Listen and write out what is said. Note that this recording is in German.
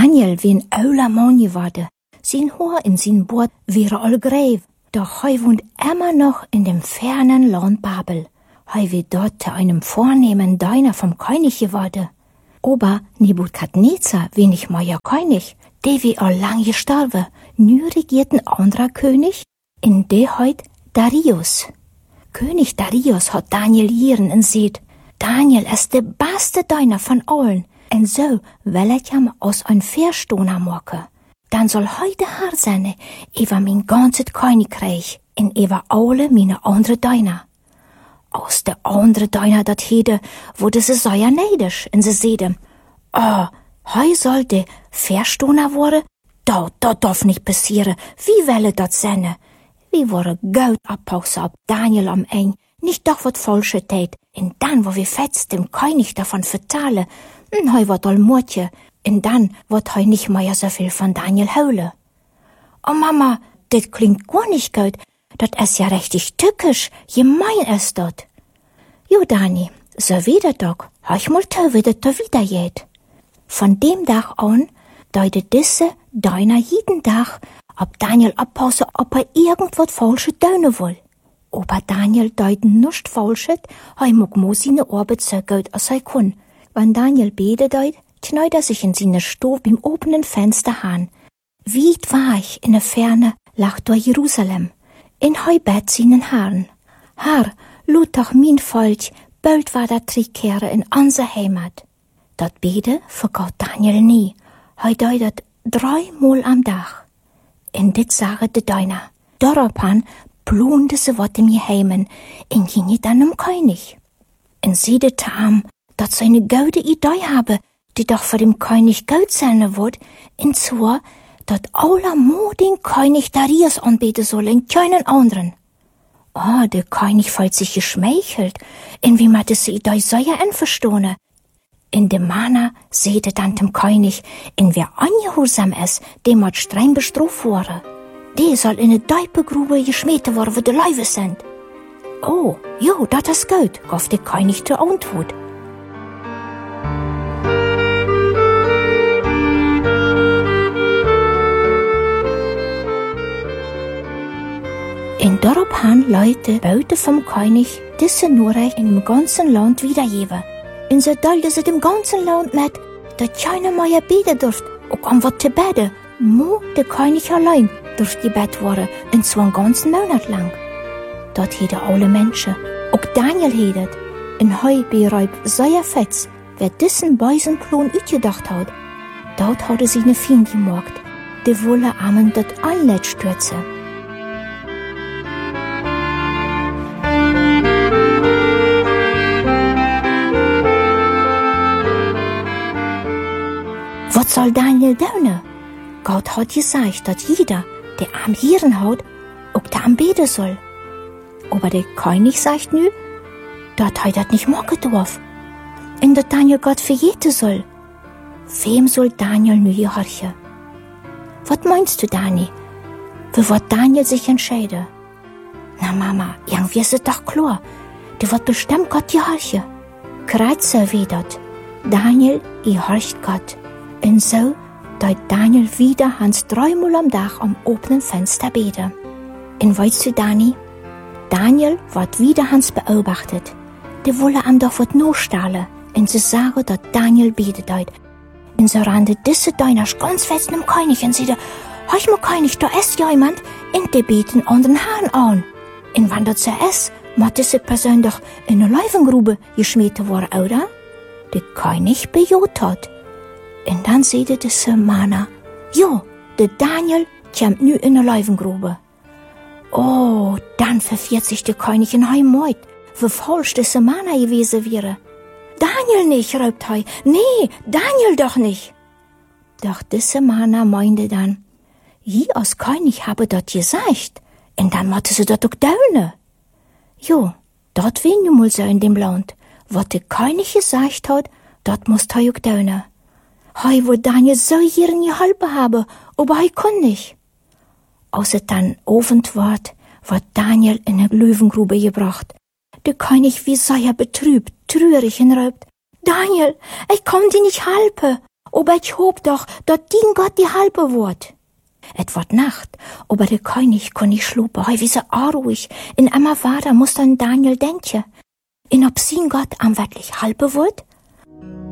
Daniel wie ein ouder Mann geworden. Sein Haar in sein Bord wäre all gräv. Doch hei wohnt immer noch in dem fernen Land Babel. Hei wird dort zu einem vornehmen Diener vom König geworden. Aber Nebukadnezar wie nicht mehr König, der wie all lang gestorben. Nu regiert ein anderer König, in der heut Darius. König Darius hat Daniel hier und sieht, Daniel ist der beste Diener von allen. Und so will ich ihm aus ein Verstoner machen. Dann soll heute Herr sein, über mein ganzes Königreich und über alle meine anderen Diener. Aus der anderen Diener dat hede, wurde sie sehr neidisch und sie seide, heu soll der Verstoner worden? Dat darf nicht passieren. Wie welle dat sein? Wir wollen Geld abpausen ab Daniel am Eng, nicht doch wat falsche tät. Und dann, wo wir fetzt dem König davon vertalen, heu wat all Mutje, und dann wird heu nicht mehr so viel von Daniel holen. Oh Mama, das klingt gar nicht gut. Das ist ja richtig tückisch. Gemein ist dat. Jo, Dani, so wieder doch. Heuch mal to, wie das da wieder geht. Von dem Tag an deutet diese Deiner jeden Tag, ob Daniel abpause, ob irgendwas Falsches tun will. Aber Daniel deuten nicht Falsches, heu mag mo seine Arbeit so gut als er kann. Wenn Daniel bete deut, knäut sich in seine Stube im offenen Fenster an. Weit war ich in der Ferne, lag durch Jerusalem. In heu bett seinen Herrn. Herr, lud doch mein Volk, bald war der Zurückkehre in unser Heimat. Dat bete vergaut Daniel nie. Heu deutet 3 Mal am Tag. In dit sage de Deiner. Daraufhin plunde se wat im Geheimen, in ginge dann um König. Und siedete am, dat se eine gute Idee habe, die doch vor dem König Geld sein wird, und zwar, dat aller Mo den König Darius anbeten soll, und keinen anderen. Der König fühlt sich geschmeichelt, und wie man diese Idee sehr einverstanden. In dem Mana seht dann dem König, in wer ungehorsam ist, dem hat streng bestraft worden. Der soll in eine Deipegrube geschmiert worden, wo die Leibe sind. Oh, jo, dat is gut, gaf der König zur Antwort. In daraufhin Leute baute vom König diese Nachricht in dem ganzen Land wiedergeben. Und so teilte sie dem ganzen Land mit, dass keiner mehr beten durfte, auch an was zu beten. Nur der König allein durfte gebet worden, und zwar einen ganzen Monat lang. Dort hätte alle Menschen, auch Daniel hätte, und heu bereut sehr fetz, wer diesen weisen Plan ausgedacht hat. Dort hatte sie eine Fiende gemacht, die wolle amen dort alle stürzen. Was soll Daniel tun? Gott hat gesagt, dass jeder, der am Hirn hat, auch da am beten soll. Aber der König sagt nu, dass er das nicht machen darf. Und dass Daniel Gott verjeten soll. Wem soll Daniel nu gehorchen? Was meinst du, Dani? Wie wird Daniel sich entscheiden? Na Mama, irgendwie ist es doch klar. Du wird bestimmt Gott gehorchen. Kreuze wie dat. Daniel gehorcht Gott. Und so deut Daniel wieder Hans 3 Mal am Tag am offenen Fenster beten. Und weißt du, Dani? Daniel wird wieder Hans beobachtet. Die wolle am doch wat nachstahlen. Und sie sagen, dass Daniel betet deut. Und so rannte diese Deiner ganz fest dem König und sagte, heuch mal König, da ist jemand, und die beten anderen Herrn an. Und wenn das so ist, muss diese Person doch in eine Löwengrube geschmiert worden, oder? Der König bejaht hat. Und dann sagte diese Mana, jo, der Daniel kommt nu in eine Löwengrube. Oh, dann verfährt sich der König in Heimat, wie falsch diese Mana gewesen wäre. Daniel nicht, raubt hei. Nee, Daniel doch nicht. Doch diese Mana meinte dann, ich als König habe dort gesagt, und dann musste sie dort auch tun. Jo, dort wär nun mal so in dem Land. Was der König gesagt hat, dort muss er auch tun. Hei, wo Daniel so ihren geholfen habe, aber hei kann nicht. Außer dann Abend wird Daniel in eine Löwengrube gebracht. Der König wie sehr betrübt, traurig und raubt, Daniel, ich kann dir nicht helfen. Aber ich hoop doch, dat dien Gott die halbe wort. Et wird Nacht, aber der König kann nicht schlupen, wie so ruhig. In immer Wader muss dann Daniel denken. In ob sin Gott am wirklich halbe wort?